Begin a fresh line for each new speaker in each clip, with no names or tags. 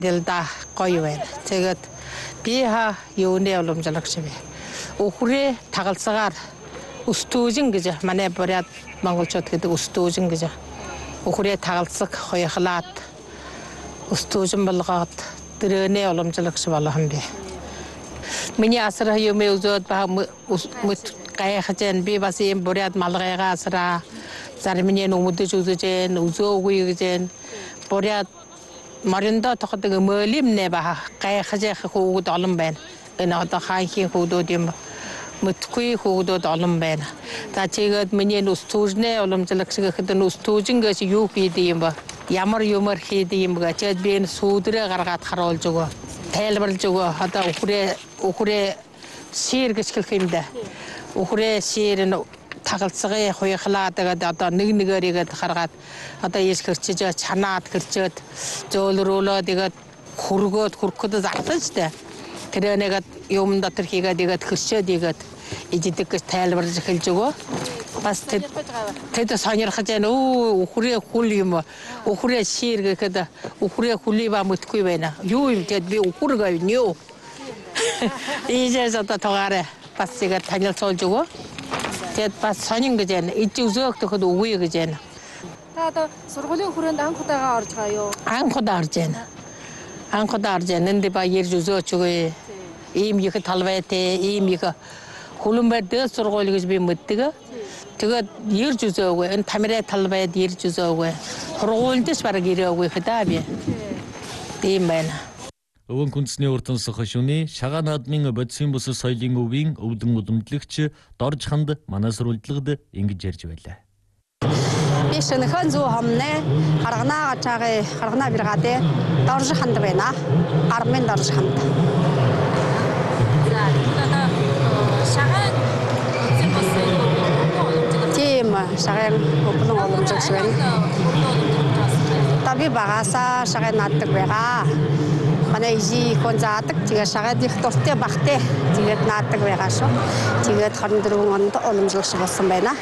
Дэлда гоё байна. Тэгээд би юунэ уламжлагч вэ? Өхрээ тагалцагаар өстөөжин гэж манай буряд монголчууд гэдэг өстөөжин гэж. Өхрээ тагалцаг хоёхлаад өстөөжин болгоод дөрөнэ уламжлагч болгосон би. Миний асар юм өзөөд ба мэт гайхажэн би бас юм буряд малгайгаа асраа зармины нүмөдөж үзэж үзөөгүй гэж буряд Мариндо тохдаг мөлимнэ ба гайхаж хүүгд олон байна. Энэ одоо хаанхийн хүүдүүд юм мэдгүй хүүгдүүд олон байна. За чигээд миний нүс түүжнэ уламжлагч гэхэд нүс түүжингээс юу хийдэг юм ба? Ямар юмар хийдэг юм бэ? Чигээд би энэ сүудрээ гаргаад харуулж өгөө. Тайлбарлаж өгөө. Одоо өхрээ шир гэж хэлэх юм да. Өхрээ шир нь тагалцгыг хуйхлаад одоо нэгээрийгээд харгаад одоо ийш хөрчиж чанаад хөрчөөд зөөлрүүлээд тэгээд хөргөд зартаж штэ. Тэр нэгэд юм дотор хийгээд хөрчөөд игээд ижидэг гэж тайлбарлаж хэлж өгөө. Бас тэд сонирхож байна. Өхрээ хүл юм. Өхрээ шир гэхэд өхрээ хүлийва мэдгүй байна. Юу юм тэгэд би өхрөг авнё. Ийжээс одоо тоогаараа бас игээд танилцуулж өгөө. Тэгээд бас сонин гэж байна. Иж үзөөх төхөд үгүй гэж байна.
Та одоо сургуулийн хүрээнд анх удаага орж байгаа юу?
Анх удаа орж байна. Анх удаа орж байна. Энд ба ирж үзөөч үгүй. Ийм их талбайтай, ийм их хөлбөмбөр дээл сургууль гэж би мэддэг. Тэгээд ирж үзөөгүй. Энэ тамираа талбайд ирж үзөөгүй. Сургуульд ч бараг ирээгүй хадаа би. Тийм байна.
Өвөн күнцний уртансах шүний шагаан наадмын бодисын бус соёлын өвийн өвдөн уламжлагч Дорж ханд манай сурвалжлагад ингэж ярьж байлаа.
Би шинэхэн зүү хомнэ харганаа гачаагийн харганаа биргаадэ Дорж ханд байна. Армын Дорж ханд.
За одоо шагаан
тийм шагаан өвлөн уламжлагч байна. Таби багасаа шагаан нааддаг байгаа. Манай ижи конзаадаг тэгээ шагаад их дуртай багтай тэгээд наадаг байгаа шүү. Тэгээд 24 онд уламжлагч болсон байна.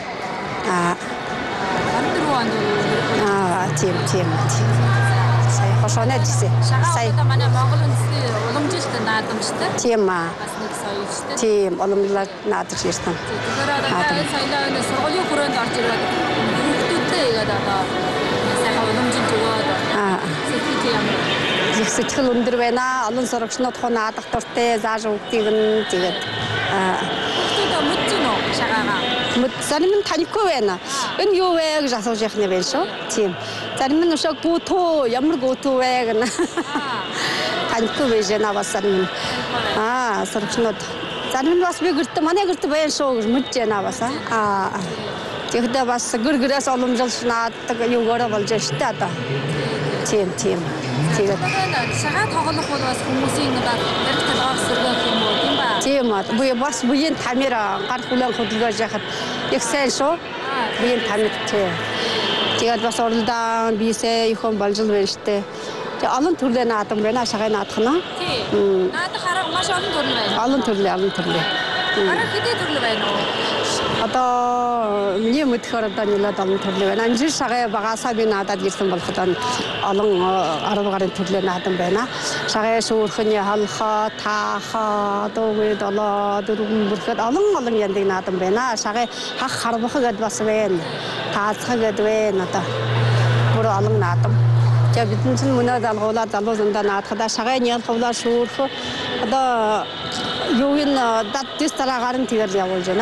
24 онд
тийм. Сая хошоноо дисэ.
Сая манай Монгол үндэсний уламжилт наадамжтай.
Тийм
бас нэг соёлчтой.
Тийм уламжлалт наадаж ирсэн.
Тэгэхээр одоо саяны сургуулийн хүрээнд орж ирээд хүүхдүүдтэй игээд одоо сайхан уламжилт өгөөд сэтгэл ямар
сэтгэл өндөр байна. Олон сурагчнууд наадах дуртай зааж өгдөг нь тэгээд
хүүхдүүд мэдсэн үү шагаагаа?
Зарим нь танихгүй байна. Энэ юу вэ гэж асууж яхна байна шүү. Тийм. Зарим нь өшөө гүтөө ямар гүтөө вэ гэнэ. Танихгүй байж байна бас зарим нь. Сурагчнууд зарим нь бас би гэртээ манай гэртээ байна шүү гэж мэдж байна бас. Тэгэхдээ бас гэр-гэрээс уламжлалт наадаг юугаар болж байна шүү дээ одоо. Тийм. Тэгээд
шагаа тоглох бол бас хүмүүсийн ярих талаар сэргэх юм уу тийм ба?
Тийм би бас буян тамир гар хүлэн хөдөлгөөж яхад их сайн шүү. Буян тамир тэгээд бас уралдаан бисээ их хүн болж байна штэ. Тэгээд олон төрлийн наадам байна шагаа наадах нь.
Тийм. Наадах арга маш олон төрөл байна.
Олон төрлийн.
Арга хэдий төрөл байна уу?
Одоо миний мэдхээр одоо нэлээд олон төрөл байна. Амжир шагаа багасаа би наадад ирсэн болоход олон 10 гаруй төрлийн наадам байна. Шагаа шүүрхний халхаа, таахаа, дуугид олоо, дөрвөн бүрхэд олон янзын наадам байна. Шагаа хах харбах гэдээ бас байна. Таацах гэдээ байна одоо. Бүр олон наадам. Тэгээд бидний чинь мөнөө залгуулаад залуу зөндөө наадахда шагаа нялхуулаад шүүрх одоо юу ин дат дэс тараагаар нь тэгэл явуулж байна.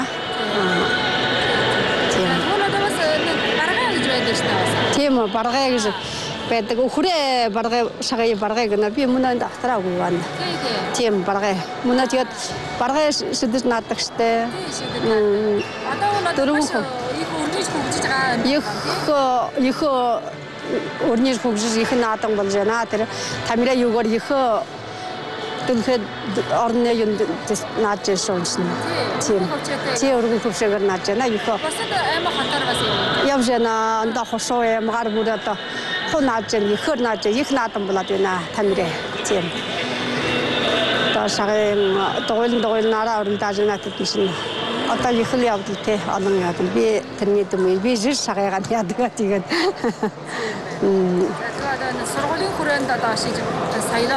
Тийм баргай гэж байдаг. Өхрөө баргай шагаа баргай гэнэ би мөнөнд ахтраагүй байна. Тийм баргай. Мөнөө тэгээд баргай шидэж наадаг штэ.
Одоо бол их өрнөж хөгжиж байгаа.
Их өрнөж хөгжиж их наадам болж байна. Тэр тамира юугаар их тэгэхээр орны юм нааж шуунсан. Тийм. Өргөн хөвшөөр нааж байна. Их.
Босод аймаг хатар бас юм.
Явж байна. Анда хошоо ямгаар бүр одоо хунааж ихэр нааж их наадам болоод байна. Тамираа. Тийм. Одоо шагаан дугуйлын нараа өрнөж наадад гэсэн. одоо их л явдал те олон яадаг. Би тэрний дүмээ би жир шагаагаад яадаг тэгээд.
Тэгээд сургуулийн хүрээнд одоо шиж сая